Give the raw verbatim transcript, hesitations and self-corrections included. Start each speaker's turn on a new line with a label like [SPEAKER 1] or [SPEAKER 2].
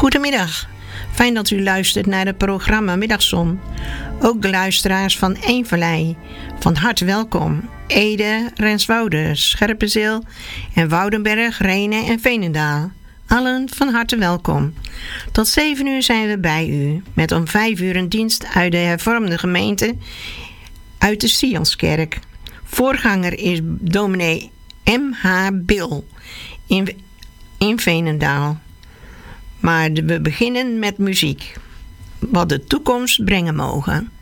[SPEAKER 1] Goedemiddag. Fijn dat u luistert naar het programma Middagzon. Ook de luisteraars van Eenvallei. Van harte welkom. Ede, Renswoude, Scherpenzeel en Woudenberg, Renen en Veenendaal. Allen van harte welkom. Tot zeven uur zijn we bij u. Met om vijf uur een dienst uit de hervormde gemeente uit de Sionskerk. Voorganger is dominee M H Bil in, in Veenendaal. Maar we beginnen met muziek. Wat de toekomst brengen mogen.